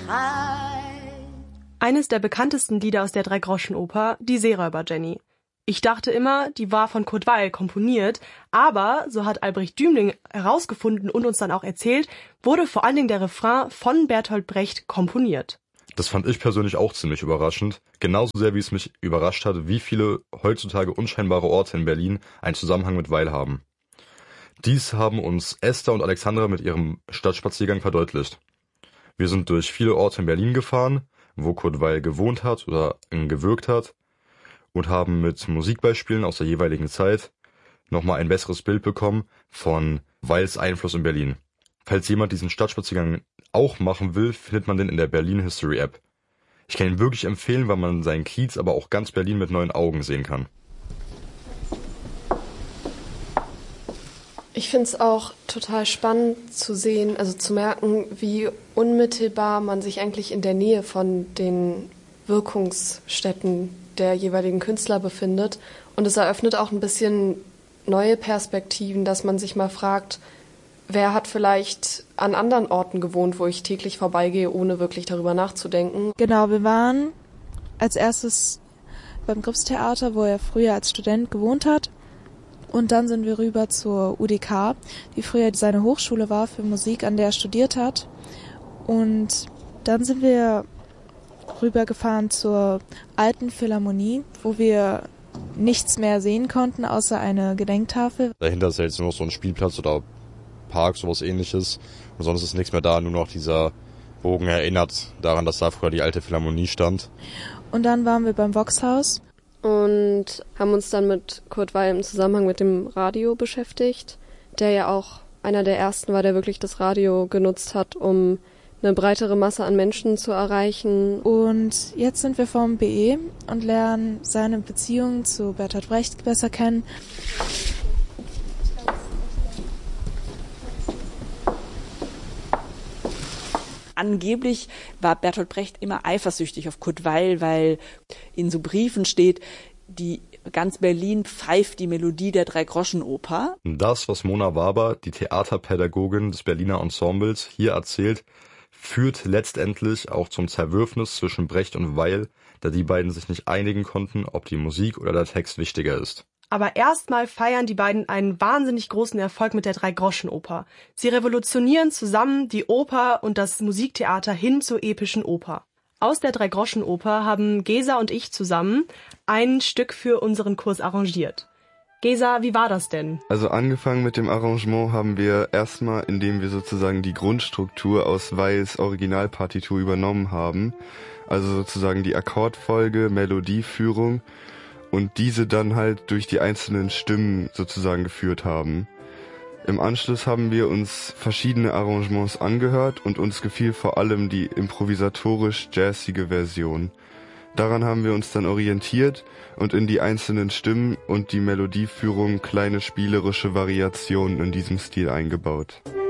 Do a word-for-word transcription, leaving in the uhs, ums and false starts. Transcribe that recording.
Eines der bekanntesten Lieder aus der Dreigroschenoper, die Seeräuber-Jenny. Ich dachte immer, die war von Kurt Weill komponiert, aber, so hat Albrecht Dümling herausgefunden und uns dann auch erzählt, wurde vor allen Dingen der Refrain von Bertolt Brecht komponiert. Das fand ich persönlich auch ziemlich überraschend, genauso sehr wie es mich überrascht hat, wie viele heutzutage unscheinbare Orte in Berlin einen Zusammenhang mit Weill haben. Dies haben uns Esther und Alexandra mit ihrem Stadtspaziergang verdeutlicht. Wir sind durch viele Orte in Berlin gefahren, wo Kurt Weill gewohnt hat oder gewirkt hat, und haben mit Musikbeispielen aus der jeweiligen Zeit nochmal ein besseres Bild bekommen von Weills Einfluss in Berlin. Falls jemand diesen Stadtspaziergang auch machen will, findet man den in der Berlin History App. Ich kann ihn wirklich empfehlen, weil man seinen Kiez, aber auch ganz Berlin mit neuen Augen sehen kann. Ich finde es auch total spannend zu sehen, also zu merken, wie unmittelbar man sich eigentlich in der Nähe von den Wirkungsstätten der jeweiligen Künstler befindet. Und es eröffnet auch ein bisschen neue Perspektiven, dass man sich mal fragt, wer hat vielleicht an anderen Orten gewohnt, wo ich täglich vorbeigehe, ohne wirklich darüber nachzudenken. Genau, wir waren als erstes beim Gripstheater, wo er früher als Student gewohnt hat. Und dann sind wir rüber zur U D K, die früher seine Hochschule war für Musik, an der er studiert hat. Und dann sind wir rübergefahren zur Alten Philharmonie, wo wir nichts mehr sehen konnten, außer eine Gedenktafel. Dahinter ist ja jetzt nur noch so ein Spielplatz oder Park, sowas ähnliches. Und sonst ist nichts mehr da, nur noch dieser Bogen erinnert daran, dass da früher die Alte Philharmonie stand. Und dann waren wir beim Voxhaus. Und haben uns dann mit Kurt Weill im Zusammenhang mit dem Radio beschäftigt, der ja auch einer der ersten war, der wirklich das Radio genutzt hat, um eine breitere Masse an Menschen zu erreichen. Und jetzt sind wir vom B E und lernen seine Beziehung zu Bertolt Brecht besser kennen. Angeblich war Bertolt Brecht immer eifersüchtig auf Kurt Weill, weil in so Briefen steht, die ganz Berlin pfeift die Melodie der Dreigroschenoper. Das, was Mona Waber, die Theaterpädagogin des Berliner Ensembles, hier erzählt, führt letztendlich auch zum Zerwürfnis zwischen Brecht und Weill, da die beiden sich nicht einigen konnten, ob die Musik oder der Text wichtiger ist. Aber erstmal feiern die beiden einen wahnsinnig großen Erfolg mit der Dreigroschenoper. Sie revolutionieren zusammen die Oper und das Musiktheater hin zur epischen Oper. Aus der Dreigroschenoper haben Gesa und ich zusammen ein Stück für unseren Kurs arrangiert. Gesa, wie war das denn? Also angefangen mit dem Arrangement haben wir erstmal, indem wir sozusagen die Grundstruktur aus Weills Originalpartitur übernommen haben. Also sozusagen die Akkordfolge, Melodieführung und diese dann halt durch die einzelnen Stimmen sozusagen geführt haben. Im Anschluss haben wir uns verschiedene Arrangements angehört und uns gefiel vor allem die improvisatorisch-jazzige Version. Daran haben wir uns dann orientiert und in die einzelnen Stimmen und die Melodieführung kleine spielerische Variationen in diesem Stil eingebaut.